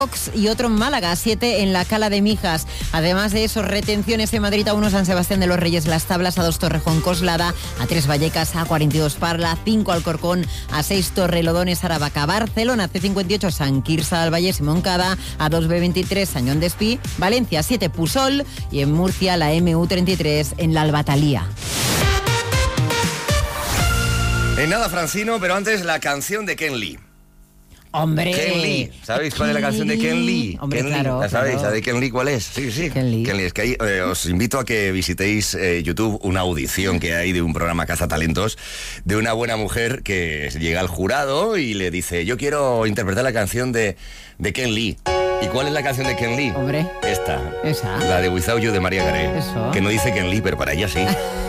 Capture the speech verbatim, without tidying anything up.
y otro en Málaga, siete en la Cala de Mijas. Además de eso, retenciones en Madrid, a uno San Sebastián de los Reyes, Las Tablas, a dos Torrejón, Coslada, a tres Vallecas, a cuarenta y dos Parla, a cinco Alcorcón, a seis Torrelodones, Aravaca, Barcelona, C cincuenta y ocho San Quirze del Vallès y Moncada, a dos B veintitrés Sañón d'Espí, Valencia siete Pusol y en Murcia la M U treinta y tres en la Albatalía. En nada, Francino, pero antes la canción de Ken Lee. Hombre, Ken Lee, ¿sabéis cuál es la canción de Ken Lee? Hombre, Ken claro, Lee. ¿La sabéis? claro. ¿La de Ken Lee cuál es? Sí, sí. Ken Lee. Ken Lee. Es que ahí, eh, os invito a que visitéis eh, YouTube una audición que hay de un programa Cazatalentos de una buena mujer que llega al jurado y le dice: yo quiero interpretar la canción de, de Ken Lee. ¿Y cuál es la canción de Ken Lee? Hombre. Esta. Esa. La de Without You de María Carey. Eso. Que no dice Ken Lee, pero para ella sí.